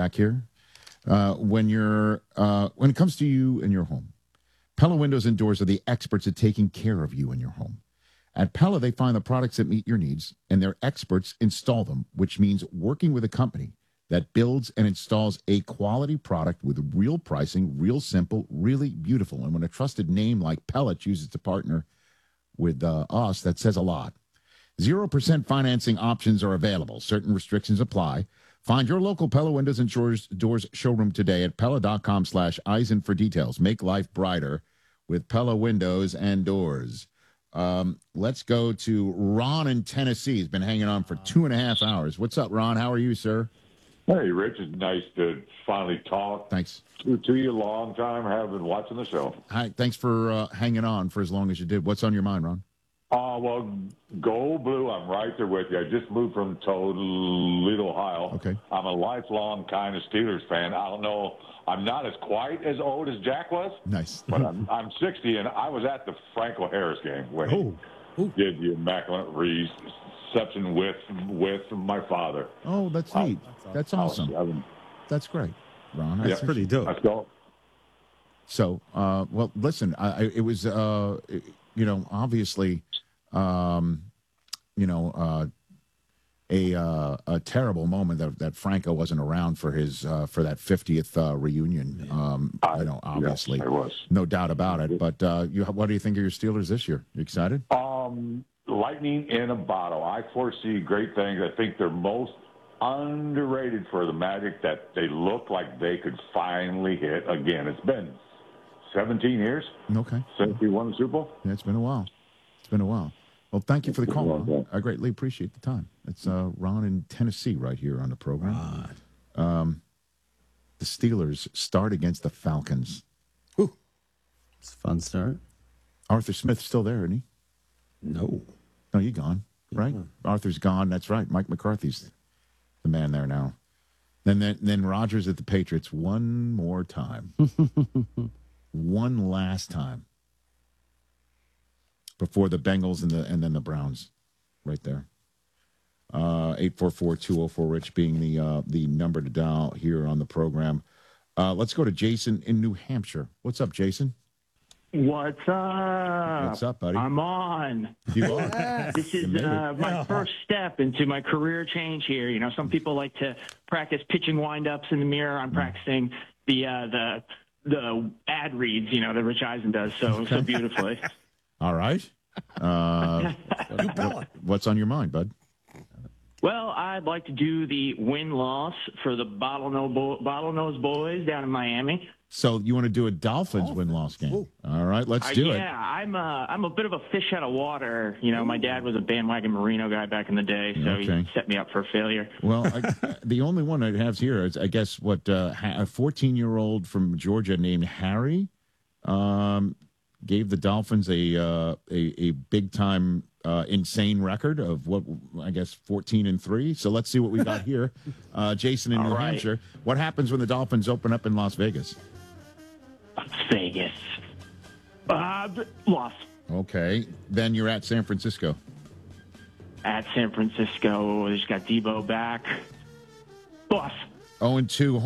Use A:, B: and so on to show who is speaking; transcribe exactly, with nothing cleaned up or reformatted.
A: back here. Uh, when you're uh, when it comes to you and your home, Pella Windows and Doors are the experts at taking care of you and your home. At Pella, they find the products that meet your needs, and their experts install them, which means working with a company that builds and installs a quality product with real pricing, real simple, really beautiful. And when a trusted name like Pella chooses to partner with uh, us, that says a lot. zero percent financing options are available. Certain restrictions apply. Find your local Pella Windows and Doors, doors showroom today at Pella.com slash Eisen for details. Make life brighter with Pella Windows and Doors. Um, let's go to Ron in Tennessee. He's been hanging on for two and a half hours. What's up, Ron? How are you, sir?
B: Hey, Rich. It's nice to finally talk.
A: Thanks.
B: To, to you a long time. I have been watching the show.
A: Hi. Thanks for uh, hanging on for as long as you did. What's on your mind, Ron?
B: Uh, well, go blue. I'm right there with you. I just moved from Toledo, Ohio.
A: Okay.
B: I'm a lifelong kind of Steelers fan. I don't know. I'm not as quite as old as Jack was.
A: Nice.
B: But I'm, I'm sixty, and I was at the Franco Harris game when
A: Oh.
B: he Ooh. did the immaculate reception with with my father.
A: Oh, that's neat.
B: Uh,
A: that's awesome.
B: I was, I was,
A: that's great, Ron.
B: That's
A: yeah.
C: pretty dope.
B: Let's go.
A: So, uh, well, listen, I, I, it was, uh, it, you know, obviously, um, you know, uh, a uh, a terrible moment that, that Franco wasn't around for his uh, for that fiftieth uh, reunion. Um,
B: I,
A: you know, obviously,
B: yes, I was.
A: No doubt about it. But uh, you, what do you think of your Steelers this year? You excited?
B: Um, lightning in a bottle. I foresee great things. I think they're most underrated for the Magic, that they look like they could finally hit again. It's been seventeen years
A: Okay.
B: since we won the Super Bowl.
A: Yeah, it's been a while. It's been a while. Well, thank you for the call, Ron. I greatly appreciate the time. It's uh, Ron in Tennessee right here on the program. Um, the Steelers start against the Falcons.
C: Ooh. It's a fun start.
A: Arthur Smith's still there, isn't he?
C: No.
A: No, you gone, right?
C: Yeah.
A: Arthur's gone. That's right. Mike McCarthy's the man there now. Then, then, then Rodgers at the Patriots one more time. One last time. Before the Bengals and the and then the Browns, right there. Uh, eight four four, two oh four, Rich being the uh, the number to dial here on the program. Uh, let's go to Jason in New Hampshire. What's up, Jason?
D: What's up?
A: What's up, buddy?
D: I'm on.
A: You are.
D: This is uh, my yeah. first step into my career change here. You know, some people like to practice pitching windups in the mirror. I'm practicing the uh, the the ad reads, you know, that Rich Eisen does so so beautifully.
A: All right. Uh, what, what's on your mind, bud?
D: Well, I'd like to do the win-loss for the Bottlenose, Bo- Bottlenose Boys down in Miami.
A: So you want to do a Dolphins oh, win-loss game? Ooh. All right, let's do
D: uh,
A: it.
D: Yeah, I'm a, I'm a bit of a fish out of water. You know, my dad was a bandwagon Marino guy back in the day, so
A: okay.
D: he set me up for failure.
A: Well, I, the only one I have here is, I guess, what uh, a fourteen-year-old from Georgia named Harry um, gave the Dolphins a uh, a, a big-time uh, insane record of, what, I guess, fourteen and three. So let's see what we got here. Uh, Jason in
D: All
A: New
D: right.
A: Hampshire. What happens when the Dolphins open up in Las Vegas?
D: Las Vegas. Uh, loss.
A: Okay. Then you're at San Francisco.
D: At San Francisco, they just got Debo back. Loss.
A: oh and two